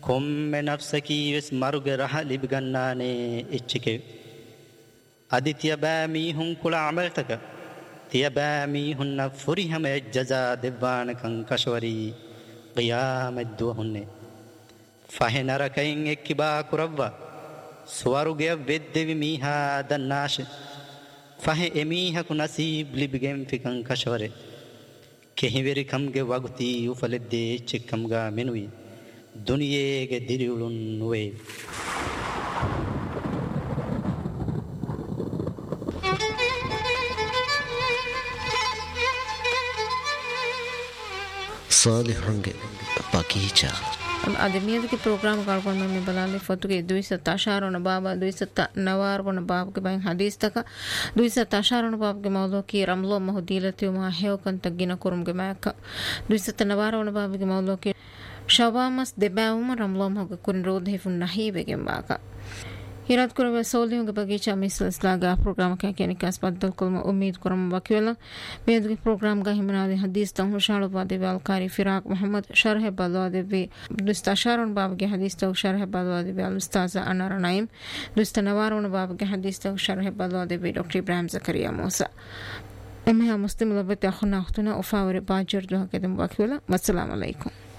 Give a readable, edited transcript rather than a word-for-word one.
කොම්මෙ නෆ්සකී වෙස් මරුග රහ ලිබිගන්නානේ එච්චිකෙ අදිතිය බෑමීහුන් කුල අමල්තක තිය බෑමීහුන්න ෆුරිහම එජ්ජසා දෙවානකං කශවරී qiyaamedduwahunne fahenarakain ekkiba kurawwa swaruge veddevi miha dannash fahe emiha ku nasib libgen fikan kashware kehiveri kamge waguti ufaledde chekkamga menui duniyege diriulun nuwe ಸಾಲಿಹ್ರಂಗೆ ಬಗೀಚಾ ಅದಮಿಯದಕ್ಕೆ program ಕಳ್ಕೊಂಡು mummy Balali ಫತುಗೆ 210 Baba 209 ಬಾಬ್ಗೆ by ಹದೀಸ್ ತಕ 210 ಬಾಬ್ಗೆ ಮೌಲೋ ಕಿ ರಮ್ಲೋ ಮಹುದೀಲತಿ ಮಾ have ಕಂತ ಗಿನ ಕುರುಮ್ಗೆ ಮ್ಯಾಕ 209 ಬಾಬ್ಗೆ ಮೌಲೋ ಕಿ ಶವಾಮಸ್ ದೆಬಾವುಮ ರಮ್ಲೋ ಮಗ ಕುನ್ road ಹೆಫುನ್ ನಹಿ ಬೆಗೆ ಮಾಕ हिरात कुरवे सोली होंगे बगीचा में सिलसिला गा प्रोग्राम का कहने का अस्पताल कुल में उम्मीद करम वकील बेद के प्रोग्राम का हिमनादे हदीस तहु शालो बादे वालकारी फिराक मोहम्मद शरह बलवादे बे दुस्ताशारन बाब के हदीस तहु शरह बलवादे बे उस्ताद अनर नाइम दुस्तनवारन बाब के हदीस तहु शरह बलवादे बे डॉक्टर इब्राहिम जकरिया मूसा एमे मुस्लिम लबत अखना अखतना उफावर बाजर जो के वकील अस्सलाम वालेकुम।